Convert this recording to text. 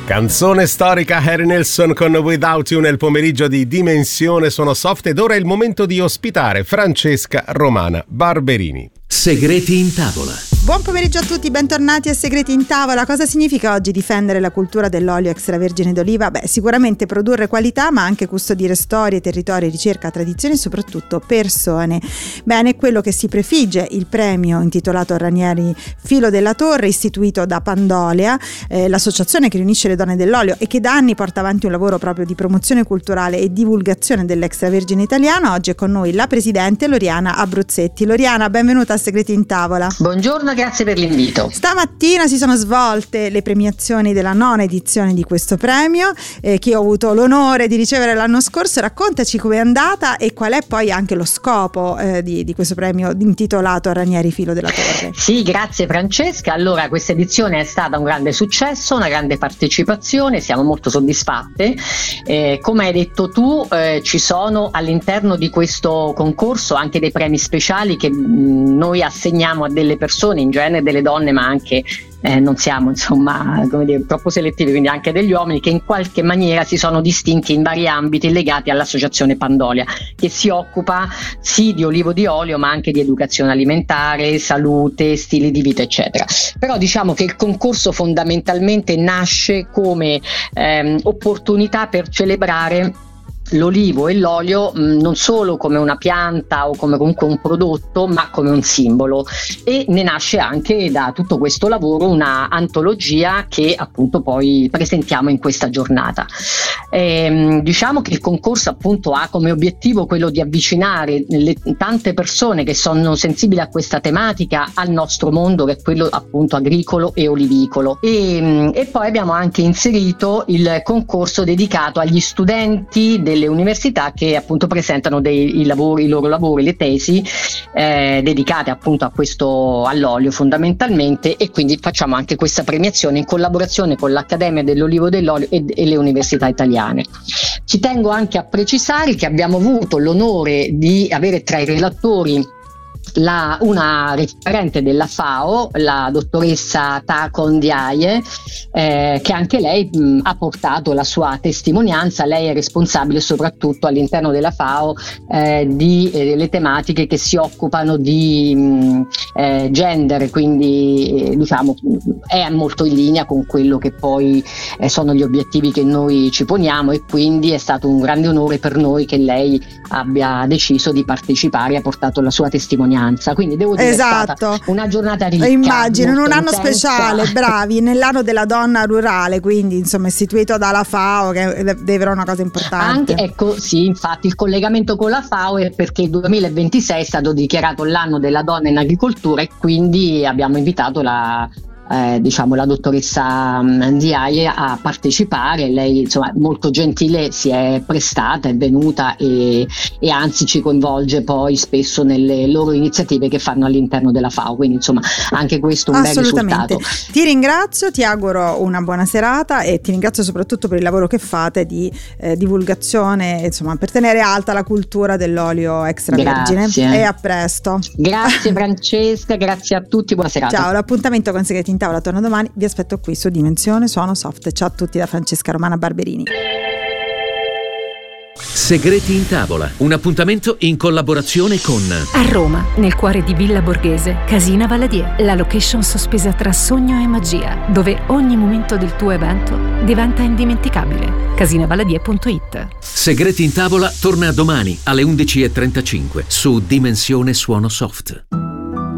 Canzone storica, Harry Nilsson con Without You nel pomeriggio di Dimensione Suono Soft, ed ora è il momento di ospitare Francesca Romana Barberini. Segreti in tavola. Buon pomeriggio a tutti, bentornati a Segreti in tavola. Cosa significa oggi difendere la cultura dell'olio extravergine d'oliva? Sicuramente produrre qualità, ma anche custodire storie, territori, ricerca, tradizioni e soprattutto persone. Bene, è quello che si prefigge il premio intitolato Ranieri Filo della Torre, istituito da Pandolea, l'associazione che riunisce le donne dell'olio e che da anni porta avanti un lavoro proprio di promozione culturale e divulgazione dell'extravergine italiano. Oggi è con noi la presidente Loriana Abruzzetti. Loriana, benvenuta a Segreti in tavola. Buongiorno, grazie per l'invito. Stamattina si sono svolte le premiazioni della 9ª edizione di questo premio, che ho avuto l'onore di ricevere l'anno scorso. Raccontaci com'è andata e qual è poi anche lo scopo di questo premio intitolato Ranieri Filo della Torre. Sì, grazie Francesca. Allora, questa edizione è stata un grande successo, una grande partecipazione, siamo molto soddisfatte. Come hai detto tu, ci sono all'interno di questo concorso anche dei premi speciali che noi assegniamo a delle persone, in genere delle donne, ma anche non siamo troppo selettivi, quindi anche degli uomini che in qualche maniera si sono distinti in vari ambiti legati all'associazione Pandolea, che si occupa sì di olivo di olio ma anche di educazione alimentare, salute, stili di vita eccetera. Però diciamo che il concorso fondamentalmente nasce come opportunità per celebrare l'olivo e l'olio non solo come una pianta o come comunque un prodotto, ma come un simbolo, e ne nasce anche da tutto questo lavoro una antologia che appunto poi presentiamo in questa giornata. Diciamo che il concorso appunto ha come obiettivo quello di avvicinare le tante persone che sono sensibili a questa tematica al nostro mondo, che è quello appunto agricolo e olivicolo, e poi abbiamo anche inserito il concorso dedicato agli studenti delle università che appunto presentano i loro lavori, le tesi dedicate appunto a questo, all'olio fondamentalmente, e quindi facciamo anche questa premiazione in collaborazione con l'Accademia dell'Olivo e dell'Olio e le università italiane. Ci tengo anche a precisare che abbiamo avuto l'onore di avere tra i relatori una referente della FAO, la dottoressa Tako Ndiaye, che anche lei ha portato la sua testimonianza. Lei è responsabile soprattutto all'interno della FAO delle tematiche che si occupano di gender, quindi diciamo è molto in linea con quello che poi sono gli obiettivi che noi ci poniamo, e quindi è stato un grande onore per noi che lei abbia deciso di partecipare e ha portato la sua testimonianza. Quindi devo dire, esatto, è stata una giornata ricca, immagino, in un anno intensa. speciale, bravi, nell'anno della donna rurale, quindi insomma istituito dalla FAO, che deve avere una cosa importante. Anche, ecco, sì, infatti il collegamento con la FAO è perché il 2026 è stato dichiarato l'anno della donna in agricoltura, e quindi abbiamo invitato la dottoressa Ndiaye a partecipare. Lei insomma molto gentile si è prestata, è venuta e anzi ci coinvolge poi spesso nelle loro iniziative che fanno all'interno della FAO, quindi insomma anche questo un bel risultato. Ti ringrazio, ti auguro una buona serata e ti ringrazio soprattutto per il lavoro che fate di divulgazione, insomma, per tenere alta la cultura dell'olio extravergine. Grazie. E a presto. Grazie Francesca, grazie a tutti, buona serata. Ciao, l'appuntamento con Segreti in tavola torna domani, vi aspetto qui su Dimensione Suono Soft. Ciao a tutti da Francesca Romana Barberini. Segreti in tavola, un appuntamento in collaborazione con a Roma, nel cuore di Villa Borghese, Casina Valadier, la location sospesa tra sogno e magia, dove ogni momento del tuo evento diventa indimenticabile. Casinavaladier.it. Segreti in tavola torna domani alle 11:35 su Dimensione Suono Soft.